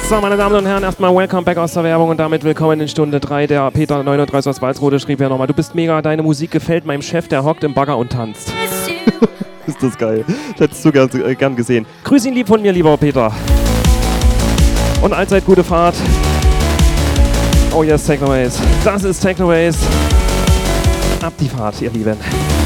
So, meine Damen und Herren, erstmal Welcome back aus der Werbung und damit willkommen in Stunde 3. Der Peter 39 aus Walsrode schrieb ja nochmal: Du bist mega, deine Musik gefällt meinem Chef, der hockt im Bagger und tanzt. Ist das geil. Ich hätte es so gern gesehen. Grüß ihn lieb von mir, lieber Peter. Und allzeit gute Fahrt. Oh yes, Technoways. Das ist Technoways. Ab die Fahrt, ihr Lieben.